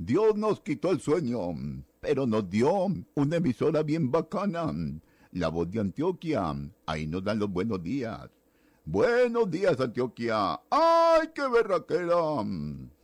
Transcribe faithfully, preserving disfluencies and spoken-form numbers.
Dios nos quitó el sueño, pero nos dio una emisora bien bacana, La Voz de Antioquia. Ahí nos dan los buenos días. Buenos días, Antioquia. ¡Ay, qué berraquera!